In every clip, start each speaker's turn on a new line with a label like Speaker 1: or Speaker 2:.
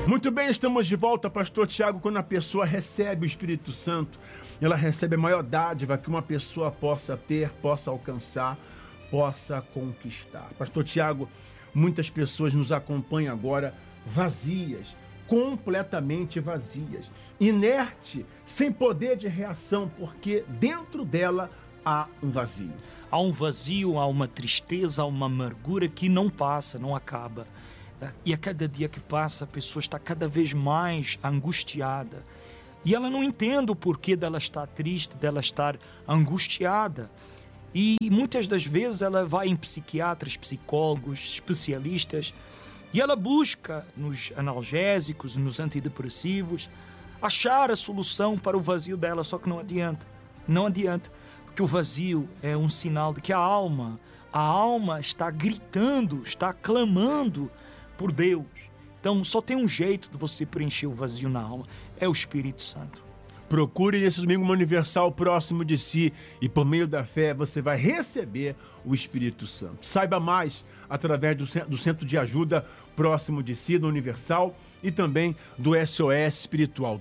Speaker 1: Muito bem, estamos de volta, pastor Tiago. Quando a pessoa recebe o Espírito Santo, ela recebe a maior dádiva que uma pessoa possa ter, possa alcançar, possa conquistar. Pastor Tiago, muitas pessoas nos acompanham agora vazias, completamente vazias, inerte, sem poder de reação, porque dentro dela há um vazio.
Speaker 2: Há um vazio, há uma tristeza, há uma amargura que não passa, não acaba. E a cada dia que passa, a pessoa está cada vez mais angustiada. E ela não entende o porquê dela estar triste, dela estar angustiada. E muitas das vezes ela vai em psiquiatras, psicólogos, especialistas, e ela busca nos analgésicos, nos antidepressivos, achar a solução para o vazio dela, só que não adianta. Não adianta, porque o vazio é um sinal de que a alma está gritando, está clamando por Deus. Então só tem um jeito de você preencher o vazio na alma, é o Espírito Santo.
Speaker 1: Procure nesse domingo uma universal próximo de si e por meio da fé você vai receber o Espírito Santo. Saiba mais através do Centro de Ajuda próximo de si, do Universal, e também do SOS Espiritual.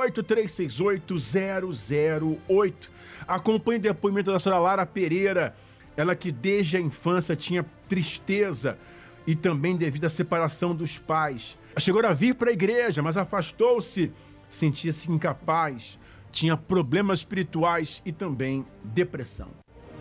Speaker 1: 218-368-008. Acompanhe o depoimento da senhora Lara Pereira, ela que desde a infância tinha tristeza e também devido à separação dos pais. Chegou a vir para a igreja, mas afastou-se, sentia-se incapaz, tinha problemas espirituais e também depressão.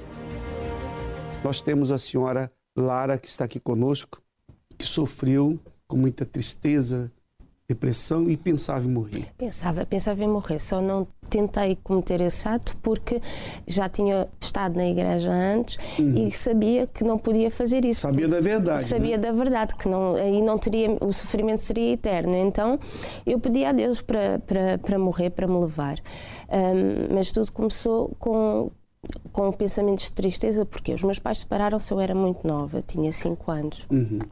Speaker 3: Nós temos a senhora Lara, que está aqui conosco, que sofreu com muita tristeza, depressão e pensava em morrer.
Speaker 4: Pensava em morrer, só não tentei cometer esse ato porque já tinha estado na igreja antes e sabia que não podia fazer isso.
Speaker 3: Sabia da verdade.
Speaker 4: Sabia da verdade, que não, aí não teria, o sofrimento seria eterno. Então eu pedi a Deus para morrer, para me levar. Mas tudo começou com pensamentos de tristeza, porque os meus pais separaram-se, eu era muito nova, tinha 5 anos.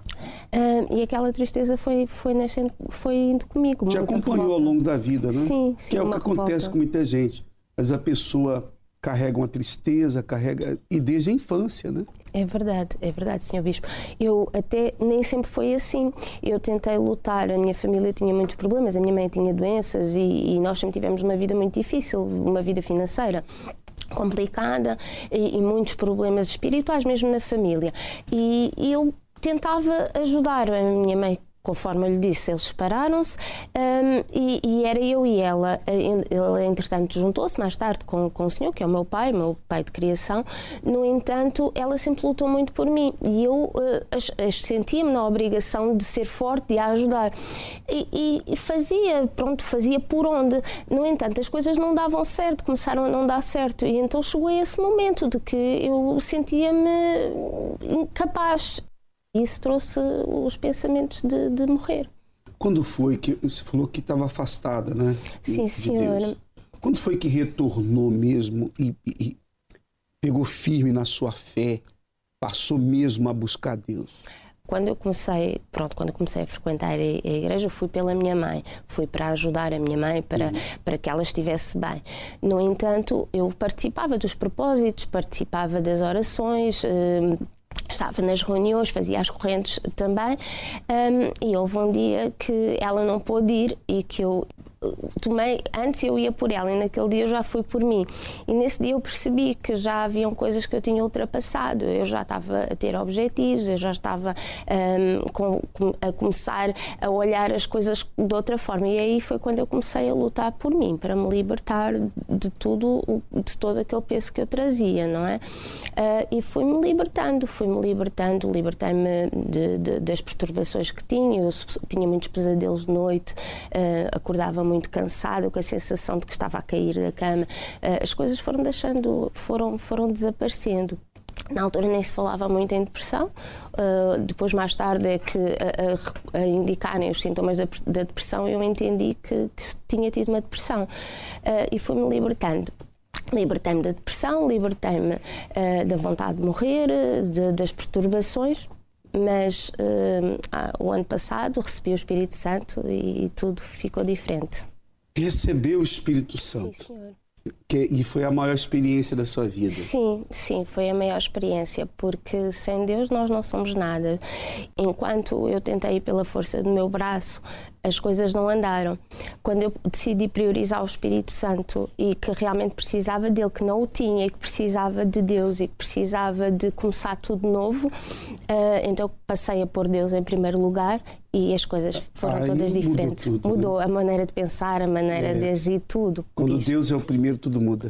Speaker 4: E aquela tristeza foi nascendo, foi indo comigo.
Speaker 3: Te acompanhou ao longo da vida, né?
Speaker 4: Sim.
Speaker 3: Que é o que acontece com muita gente. Mas a pessoa carrega uma tristeza, e desde a infância, né?
Speaker 4: É verdade, Sr. Bispo. Eu até nem sempre foi assim. Eu tentei lutar, a minha família tinha muitos problemas, a minha mãe tinha doenças e nós sempre tivemos uma vida muito difícil, uma vida financeira complicada e muitos problemas espirituais mesmo na família. E eu tentava ajudar a minha mãe. Conforme eu lhe disse, eles separaram-se e era eu e ela. Ele, entretanto, juntou-se mais tarde com o senhor, que é o meu pai de criação. No entanto, ela sempre lutou muito por mim e eu sentia-me na obrigação de ser forte, de a ajudar. E fazia por onde. No entanto, as coisas não davam certo, começaram a não dar certo. E então chegou a esse momento de que eu sentia-me incapaz. Isso trouxe os pensamentos de morrer.
Speaker 3: Quando foi que você falou que estava afastada, né?
Speaker 4: Sim, senhora.
Speaker 3: Quando foi que retornou mesmo e pegou firme na sua fé, passou mesmo a buscar Deus?
Speaker 4: Quando eu comecei a frequentar a igreja, fui pela minha mãe, fui para ajudar a minha mãe, para que ela estivesse bem. No entanto, eu participava dos propósitos, participava das orações, estava nas reuniões, fazia as correntes também, e houve um dia que ela não pôde ir e que eu tomei, antes eu ia por ela e naquele dia eu já fui por mim. E nesse dia eu percebi que já haviam coisas que eu tinha ultrapassado, eu já estava a ter objetivos, eu já estava a começar a olhar as coisas de outra forma e aí foi quando eu comecei a lutar por mim, para me libertar de todo aquele peso que eu trazia, não é? E fui-me libertando, libertei-me das perturbações que tinha, eu tinha muitos pesadelos de noite, acordava muito cansada, com a sensação de que estava a cair da cama. As coisas foram desaparecendo. Na altura nem se falava muito em depressão, depois mais tarde é que a indicarem os sintomas da depressão eu entendi que tinha tido uma depressão e fui-me libertando. Libertei-me da depressão, libertei-me da vontade de morrer, das perturbações. Mas o ano passado recebi o Espírito Santo e tudo ficou diferente.
Speaker 3: Recebeu o Espírito Santo?
Speaker 4: Sim, senhor.
Speaker 3: E foi a maior experiência da sua vida?
Speaker 4: Sim, foi a maior experiência, porque sem Deus nós não somos nada. Enquanto eu tentei pela força do meu braço as coisas não andaram. Quando eu decidi priorizar o Espírito Santo e que realmente precisava dele, que não o tinha e que precisava de Deus e que precisava de começar tudo novo, então passei a pôr Deus em primeiro lugar e as coisas foram todas diferentes. Mudou a maneira de pensar, a maneira de agir, tudo.
Speaker 3: Quando Deus é o primeiro, tudo muda.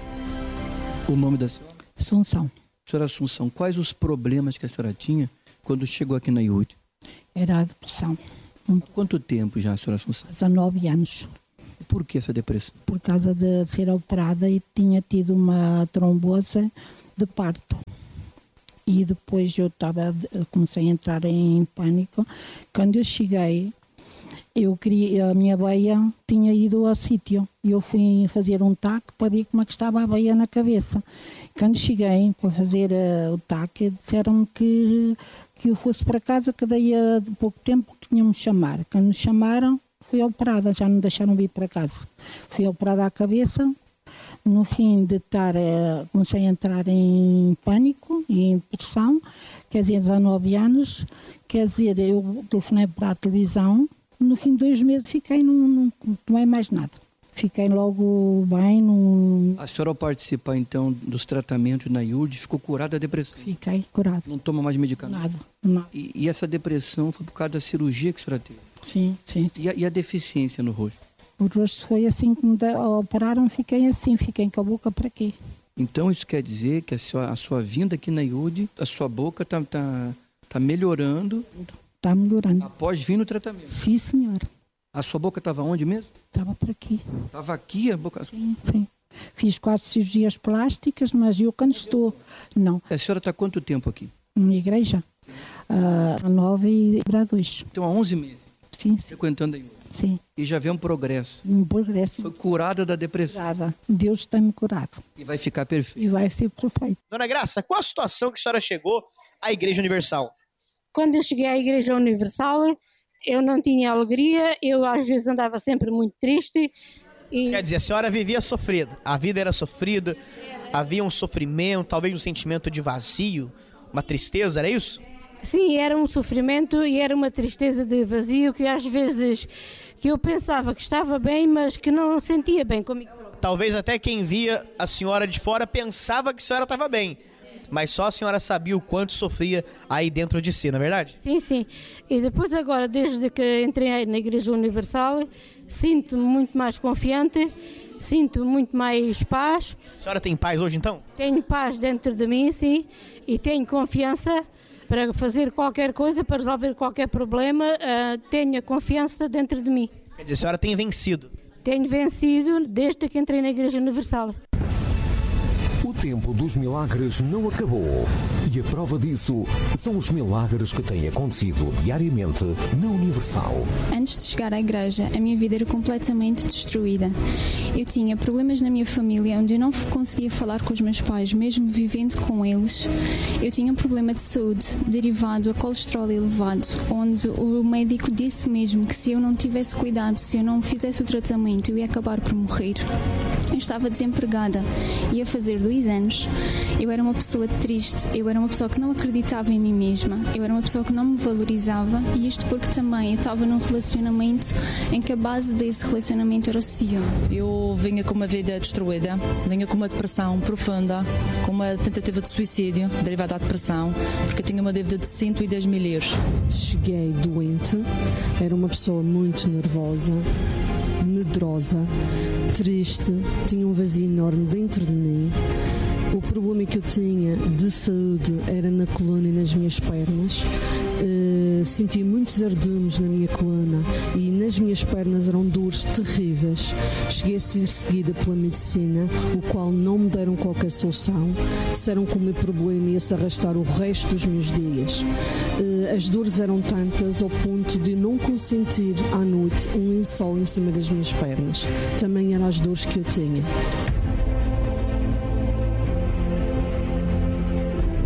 Speaker 5: O nome da senhora?
Speaker 6: Assunção.
Speaker 5: Senhora Assunção, quais os problemas que a senhora tinha quando chegou aqui na IUD?
Speaker 6: Era a depressão.
Speaker 5: Quanto tempo já, senhora Assunção?
Speaker 6: 19 anos.
Speaker 5: Por que essa depressão?
Speaker 6: Por causa de ser operada e tinha tido uma trombose de parto. E depois comecei a entrar em pânico. Quando eu cheguei, a minha veia tinha ido ao sítio. E eu fui fazer um TAC para ver como é que estava a veia na cabeça. Quando cheguei para fazer o TAC, disseram-me que eu fosse para casa, que daí a pouco tempo tinham-me chamar. Quando me chamaram, fui operada, já não deixaram vir para casa. Fui operada à cabeça. No fim de comecei a entrar em pânico e em depressão, quer dizer, 19 anos, quer dizer, eu telefonei para a televisão, no fim de 2 meses fiquei, não tomei mais nada. Fiquei logo bem.
Speaker 5: A senhora, ao participar então dos tratamentos na IUD, ficou curada da depressão?
Speaker 6: Fiquei curada.
Speaker 5: Não toma mais medicamento?
Speaker 6: Nada.
Speaker 5: E essa depressão foi por causa da cirurgia que a senhora teve?
Speaker 6: Sim.
Speaker 5: E a deficiência no rosto?
Speaker 6: O rosto foi assim que me operaram, fiquei assim, fiquei com a boca para quê?
Speaker 5: Então isso quer dizer que a sua vinda aqui na IUD, a sua boca tá melhorando?
Speaker 6: Está melhorando.
Speaker 5: Após vir no tratamento?
Speaker 6: Sim, senhora.
Speaker 5: A sua boca estava onde mesmo?
Speaker 6: Estava por aqui.
Speaker 5: Estava aqui a boca?
Speaker 6: Sim. Fiz 4 cirurgias plásticas, mas eu quando estou... Não.
Speaker 5: A senhora está há quanto tempo aqui?
Speaker 6: Na igreja? Há 9 e para 2.
Speaker 5: Então há 11 meses?
Speaker 6: Sim.
Speaker 5: Frequentando a IUD?
Speaker 6: Sim.
Speaker 5: E já vê um progresso?
Speaker 6: Um progresso.
Speaker 5: Foi curada da depressão?
Speaker 6: Curada. Deus tem-me curado.
Speaker 5: E vai ficar perfeito?
Speaker 6: E vai ser perfeito.
Speaker 7: Dona Graça, qual a situação que a senhora chegou à Igreja Universal?
Speaker 8: Quando eu cheguei à Igreja Universal, eu não tinha alegria, eu às vezes andava sempre muito triste.
Speaker 7: Quer dizer, a senhora vivia sofrida, a vida era sofrida, havia um sofrimento, talvez um sentimento de vazio, uma tristeza, era isso?
Speaker 8: Sim, era um sofrimento e era uma tristeza de vazio que às vezes que eu pensava que estava bem, mas que não sentia bem comigo.
Speaker 7: Talvez até quem via a senhora de fora pensava que a senhora estava bem, mas só a senhora sabia o quanto sofria aí dentro de si, não é verdade?
Speaker 8: Sim. E depois agora, desde que entrei na Igreja Universal, sinto-me muito mais confiante, sinto muito mais paz.
Speaker 7: A senhora tem paz hoje então?
Speaker 8: Tenho paz dentro de mim, sim, e tenho confiança para fazer qualquer coisa, para resolver qualquer problema, tenho a confiança dentro de mim.
Speaker 7: Quer dizer, a senhora tem vencido?
Speaker 8: Tenho vencido desde que entrei na Igreja Universal.
Speaker 9: O tempo dos milagres não acabou. E a prova disso são os milagres que têm acontecido diariamente na Universal.
Speaker 10: Antes de chegar à igreja, a minha vida era completamente destruída. Eu tinha problemas na minha família, onde eu não conseguia falar com os meus pais, mesmo vivendo com eles. Eu tinha um problema de saúde derivado a colesterol elevado, onde o médico disse mesmo que se eu não tivesse cuidado, se eu não fizesse o tratamento, eu ia acabar por morrer. Eu estava desempregada, ia fazer 2 anos. Eu era uma pessoa triste, eu era uma pessoa que não acreditava em mim mesma, eu era uma pessoa que não me valorizava, e isto porque também eu estava num relacionamento em que a base desse relacionamento era o ciúme.
Speaker 11: Eu vinha com uma vida destruída, vinha com uma depressão profunda, com uma tentativa de suicídio derivada da depressão, porque eu tinha uma dívida de 110 mil euros.
Speaker 12: Cheguei doente, era uma pessoa muito nervosa, medrosa, triste, tinha um vazio enorme dentro de mim. O problema que eu tinha de saúde era na coluna e nas minhas pernas. Sentia muitos ardumes na minha coluna e nas minhas pernas eram dores terríveis. Cheguei a ser seguida pela medicina, o qual não me deram qualquer solução. Disseram que o meu problema ia se arrastar o resto dos meus dias. As dores eram tantas ao ponto de não consentir à noite um lençol em cima das minhas pernas. Também eram as dores que eu tinha.
Speaker 10: A minha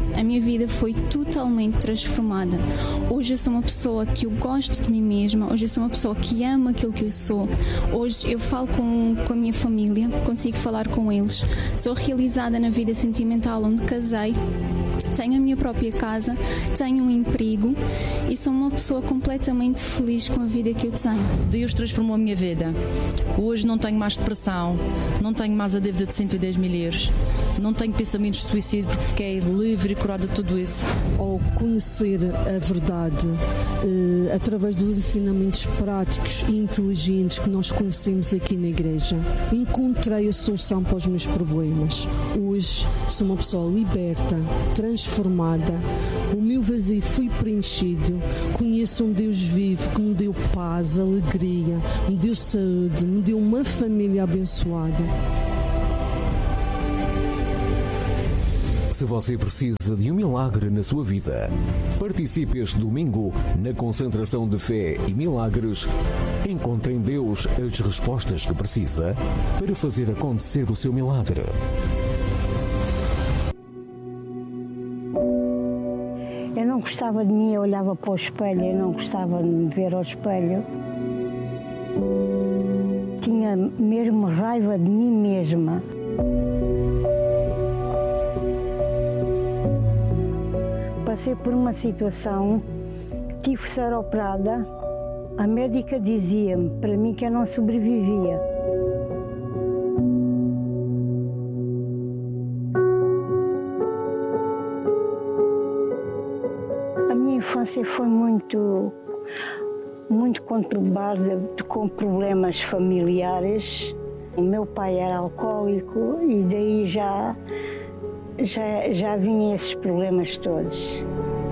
Speaker 10: vida foi totalmente transformada. Hoje eu sou uma pessoa que eu gosto de mim mesma, hoje eu sou uma pessoa que ama aquilo que eu sou. Hoje eu falo com a minha família, consigo falar com eles. Sou realizada na vida sentimental onde casei. Tenho a minha própria casa, tenho um emprego e sou uma pessoa completamente feliz com a vida que eu tenho.
Speaker 11: Deus transformou a minha vida. Hoje não tenho mais depressão, não tenho mais a dívida de 110 mil euros, não tenho pensamentos de suicídio porque fiquei livre e curada de tudo isso.
Speaker 12: Ao conhecer a verdade, através dos ensinamentos práticos e inteligentes que nós conhecemos aqui na igreja, encontrei a solução para os meus problemas. Hoje sou uma pessoa liberta, transformada, o meu vazio foi preenchido, conheço um Deus vivo que me deu paz, alegria, me deu saúde, me deu uma família abençoada.
Speaker 9: Se você precisa de um milagre na sua vida, participe este domingo na concentração de fé e milagres. Encontre em Deus as respostas que precisa para fazer acontecer o seu milagre.
Speaker 13: Eu não gostava de mim, eu olhava para o espelho, eu não gostava de me ver ao espelho. Tinha mesmo raiva de mim mesma. Passei por uma situação que tive que ser operada. A médica dizia-me para mim que eu não sobrevivia. A minha infância foi muito conturbada, com problemas familiares. O meu pai era alcoólico e daí já vinham esses problemas todos.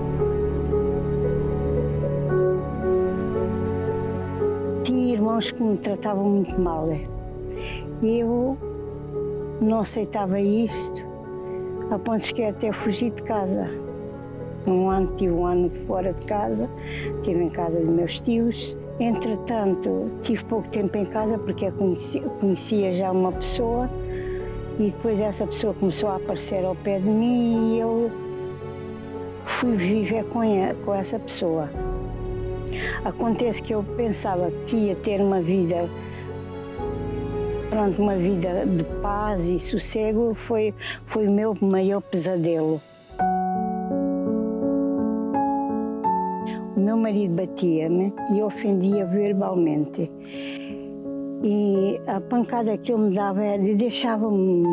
Speaker 13: Tinha irmãos que me tratavam muito mal. E eu não aceitava isto, a ponto de que até fugi de casa. Tive um ano fora de casa, estive em casa de meus tios. Entretanto, tive pouco tempo em casa porque eu conhecia já uma pessoa. E depois essa pessoa começou a aparecer ao pé de mim e eu fui viver com essa pessoa. Acontece que eu pensava que ia ter uma vida de paz e sossego, foi o meu maior pesadelo. O meu marido batia-me e ofendia verbalmente. E a pancada que ele me dava deixava-me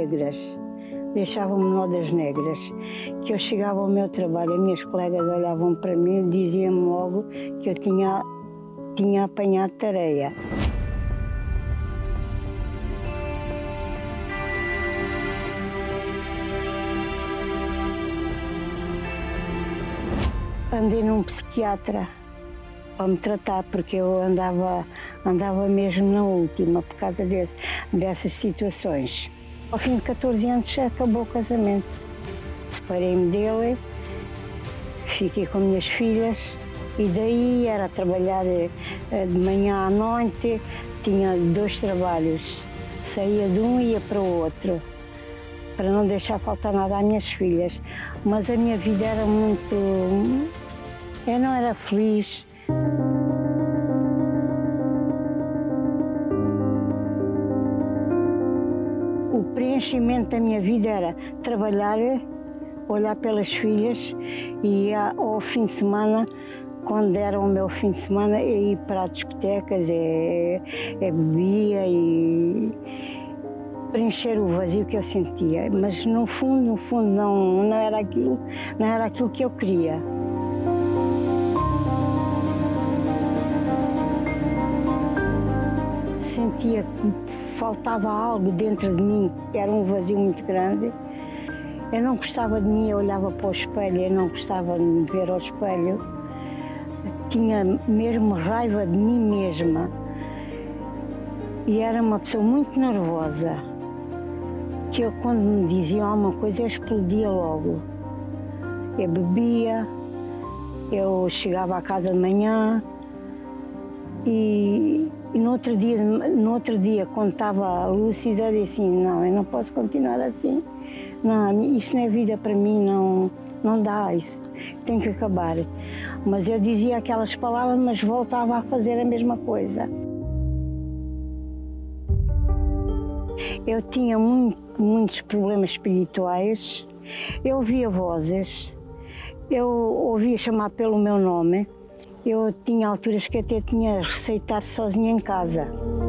Speaker 13: nodas negras. Que eu chegava ao meu trabalho, as minhas colegas olhavam para mim e diziam-me logo que eu tinha apanhado tareia. Andei num psiquiatra para me tratar, porque eu andava mesmo na última por causa dessas situações. Ao fim de 14 anos já acabou o casamento. Separei-me dele, fiquei com minhas filhas e daí era trabalhar de manhã à noite, tinha 2 trabalhos. Saía de um e ia para o outro, para não deixar faltar nada às minhas filhas. Mas a minha vida era muito... Eu não era feliz. O preenchimento da minha vida era trabalhar, olhar pelas filhas e ao fim de semana, quando era o meu fim de semana, eu ia para as discotecas, bebia e preencher o vazio que eu sentia. Mas no fundo não era aquilo que eu queria. Sentia que faltava algo dentro de mim, que era um vazio muito grande. Eu não gostava de mim, eu olhava para o espelho, eu não gostava de me ver ao espelho. Tinha mesmo raiva de mim mesma. E era uma pessoa muito nervosa, que eu, quando me diziam alguma coisa, eu explodia logo. Eu bebia, eu chegava à casa de manhã e no outro dia, quando estava lúcida, disse assim, não, eu não posso continuar assim. Não, isto não é vida para mim, não dá isso, tem que acabar. Mas eu dizia aquelas palavras, mas voltava a fazer a mesma coisa. Eu tinha muitos problemas espirituais, eu ouvia vozes, eu ouvia chamar pelo meu nome, eu tinha alturas que até tinha a receitar sozinha em casa.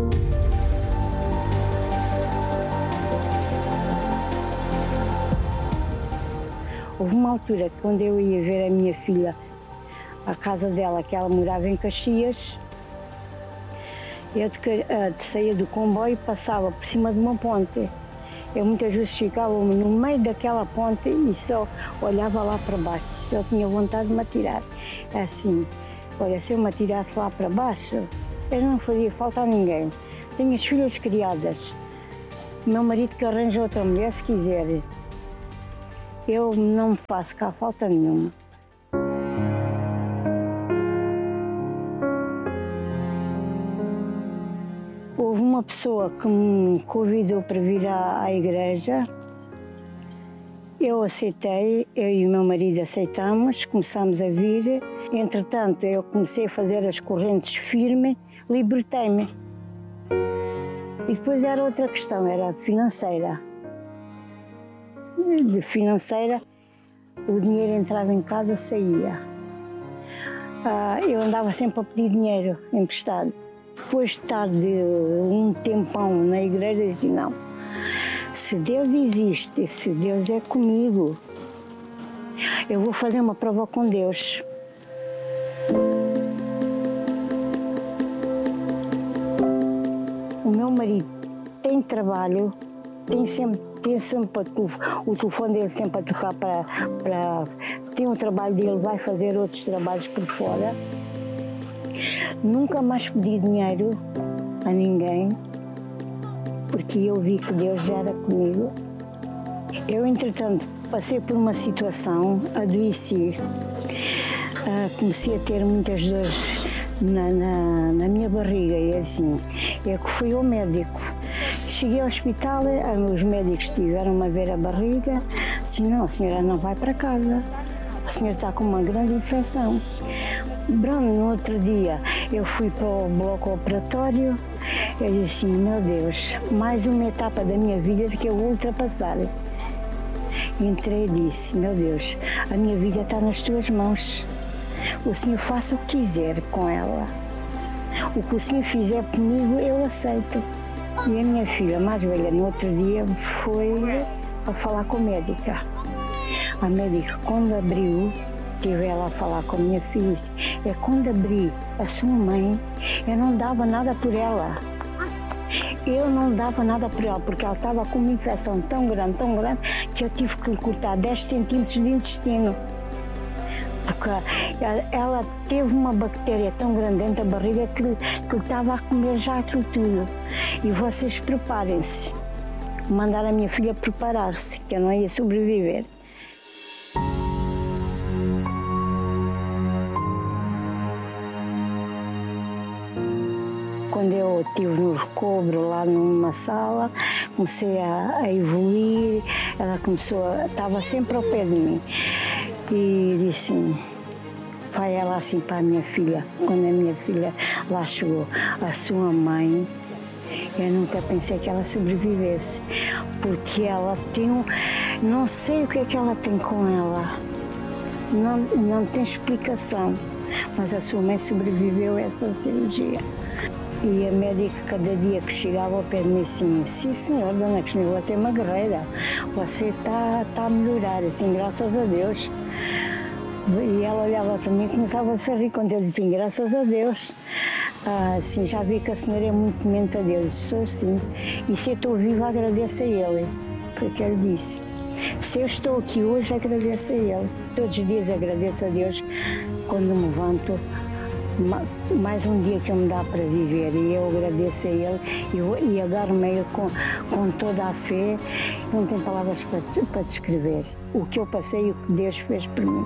Speaker 13: Houve uma altura que quando eu ia ver a minha filha, a casa dela, que ela morava em Caxias, eu saía do comboio e passava por cima de uma ponte. Eu muitas vezes ficava no meio daquela ponte e só olhava lá para baixo, só tinha vontade de me atirar. Assim, olha, se eu me atirasse lá para baixo, eu não fazia falta a ninguém. Tenho as filhas criadas, meu marido que arranja outra mulher se quiser. Eu não me faço cá falta nenhuma. Houve uma pessoa que me convidou para vir à igreja. Eu aceitei, eu e o meu marido aceitamos, começámos a vir. Entretanto, eu comecei a fazer as correntes firme, libertei-me. E depois era outra questão, era financeira. De financeira, o dinheiro entrava em casa, saía. Eu andava sempre a pedir dinheiro emprestado. Depois de estar um tempão na igreja, eu disse, não, se Deus existe, se Deus é comigo, eu vou fazer uma prova com Deus. O meu marido tem trabalho, tem sempre o telefone dele sempre a tocar tem um trabalho dele, vai fazer outros trabalhos por fora. Nunca mais pedi dinheiro a ninguém, porque eu vi que Deus já era comigo. Eu, entretanto, passei por uma situação, adoeci, comecei a ter muitas dores na minha barriga e assim, eu que fui ao médico. Cheguei ao hospital, os médicos tiveram-me a ver a barriga, disse, não, a senhora não vai para casa, a senhora está com uma grande infecção. Pronto, no outro dia eu fui para o bloco operatório, eu disse, meu Deus, mais uma etapa da minha vida que eu vou ultrapassar. Entrei e disse, meu Deus, a minha vida está nas tuas mãos, o Senhor faça o que quiser com ela, o que o Senhor fizer comigo eu aceito. E a minha filha mais velha, no outro dia, foi a falar com a médica. A médica, quando abriu, tive ela a falar com a minha filha, disse, quando abri a sua mãe, eu não dava nada por ela. Eu não dava nada por ela, porque ela estava com uma infecção tão grande, que eu tive que lhe cortar 10 centímetros de intestino. Porque ela teve uma bactéria tão grande dentro da barriga que estava a comer já aquilo tudo. E vocês preparem-se. Mandar a minha filha preparar-se, que eu não ia sobreviver. Quando eu estive no recobro, lá numa sala, comecei a evoluir, ela estava sempre ao pé de mim. E disse, vai ela assim para a minha filha. Quando a minha filha lá chegou, a sua mãe, eu nunca pensei que ela sobrevivesse, porque ela tem não sei o que é que ela tem com ela, não tem explicação, mas a sua mãe sobreviveu a essa cirurgia. E a médica, cada dia que chegava ao pé de mim, assim, sim senhor, dona Cristina, você é uma guerreira, você está a melhorar, assim, graças a Deus. E ela olhava para mim e começava a sorrir quando eu dizia, graças a Deus. Assim, já vi que a senhora é muito temente a Deus, sou sim. E se eu estou viva, agradeço a Ele, porque Ele disse. Se eu estou aqui hoje, agradeço a Ele. Todos os dias agradeço a Deus quando me levanto. Mais um dia que Ele me dá para viver, e eu agradeço a Ele e agarro-me a Ele com toda a fé. Não tenho palavras para descrever o que eu passei e o que Deus fez por mim.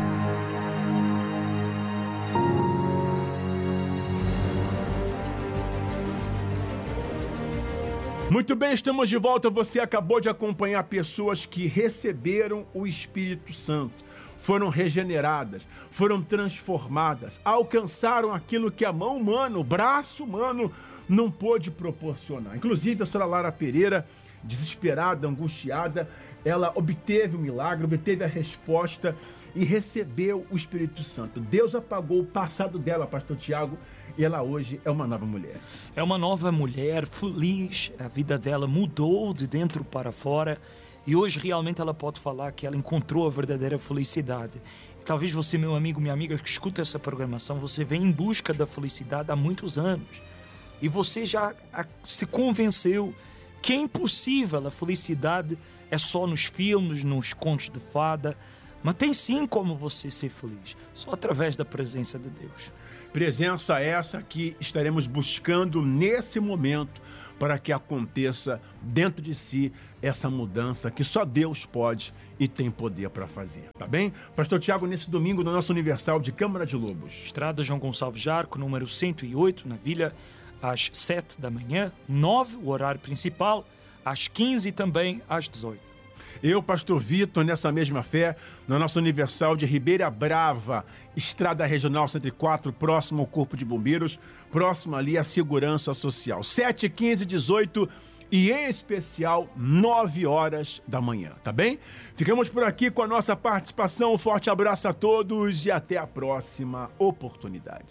Speaker 1: Muito bem, estamos de volta. Você acabou de acompanhar pessoas que receberam o Espírito Santo. foram regeneradas, foram transformadas, alcançaram aquilo que a mão humana, o braço humano não pôde proporcionar. Inclusive, a senhora Lara Pereira, desesperada, angustiada, ela obteve o milagre, obteve a resposta e recebeu o Espírito Santo. Deus apagou o passado dela, pastor Tiago, e ela hoje é uma nova mulher.
Speaker 2: É uma nova mulher feliz, a vida dela mudou de dentro para fora e hoje realmente ela pode falar que ela encontrou a verdadeira felicidade. E talvez você, meu amigo, minha amiga, que escuta essa programação, você vem em busca da felicidade há muitos anos e você já se convenceu que é impossível, a felicidade é só nos filmes, nos contos de fada, mas tem sim como você ser feliz, só através da presença de Deus.
Speaker 1: Presença essa que estaremos buscando nesse momento para que aconteça dentro de si essa mudança que só Deus pode e tem poder para fazer, tá bem? Pastor Tiago, nesse domingo no nosso Universal de Câmara de Lobos.
Speaker 2: Estrada João Gonçalves Jarco, número 108, na Vila, às 7 da manhã, 9, o horário principal, às 15 e também às 18.
Speaker 1: Eu, pastor Vitor, nessa mesma fé, na nossa Universal de Ribeira Brava, Estrada Regional 104, próximo ao Corpo de Bombeiros, próximo ali à Segurança Social. 7, 15, 18 e, em especial, 9 horas da manhã, tá bem? Ficamos por aqui com a nossa participação. Um forte abraço a todos e até a próxima oportunidade.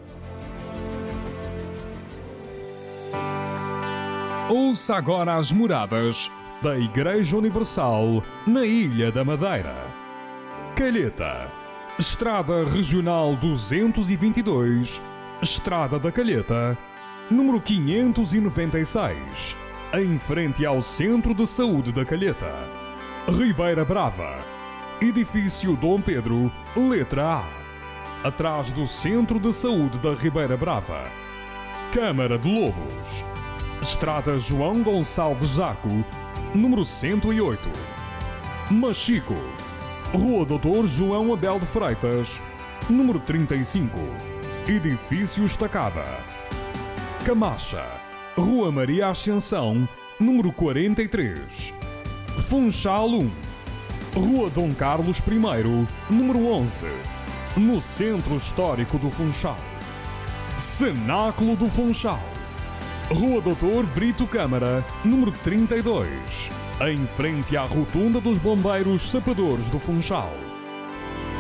Speaker 14: Ouça agora as moradas da Igreja Universal na Ilha da Madeira. Calheta, Estrada Regional 222, Estrada da Calheta, número 596, em frente ao Centro de Saúde da Calheta. Ribeira Brava, Edifício Dom Pedro, letra A, atrás do Centro de Saúde da Ribeira Brava. Câmara de Lobos, Estrada João Gonçalves Jarco, número 108. Machico, Rua Doutor João Abel de Freitas, número 35, Edifício Estacada. Camacha, Rua Maria Ascensão, número 43. Funchal 1, Rua Dom Carlos I, número 11, no Centro Histórico do Funchal. Cenáculo do Funchal, Rua Doutor Brito Câmara, número 32, em frente à Rotunda dos Bombeiros Sapadores do Funchal.